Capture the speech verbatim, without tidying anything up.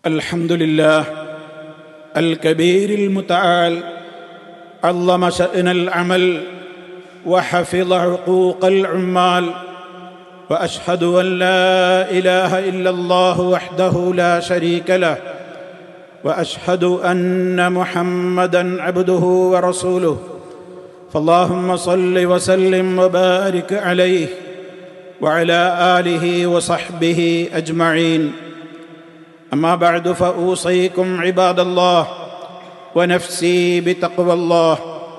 الحمد لله الكبير المتعال عظم شأن العمل وحفظ حقوق العمال وأشهد أن لا إله إلا الله وحده لا شريك له وأشهد أن محمدًا عبده ورسوله فاللهم صل وسلم وبارك عليه وعلى آله وصحبه أجمعين. أما بعد فأوصيكم عباد الله ونفسي بتقوى الله